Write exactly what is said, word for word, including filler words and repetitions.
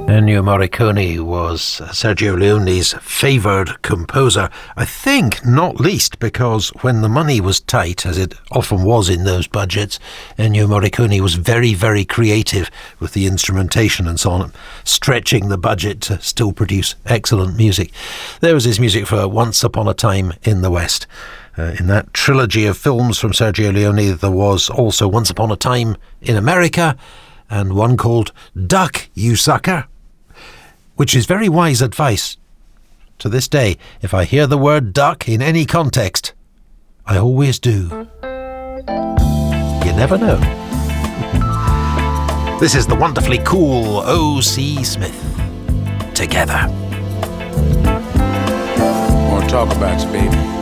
Ennio Morricone was Sergio Leone's favoured composer, I think not least because when the money was tight, as it often was in those budgets, Ennio Morricone was very, very creative with the instrumentation and so on, stretching the budget to still produce excellent music. There was his music for Once Upon a Time in the West. Uh, in that trilogy of films from Sergio Leone, there was also Once Upon a Time in America and one called Duck, You Sucker, which is very wise advice. To this day, if I hear the word duck in any context, I always do. You never know. This is the wonderfully cool O C Smith. Together. I want to talk about you, baby.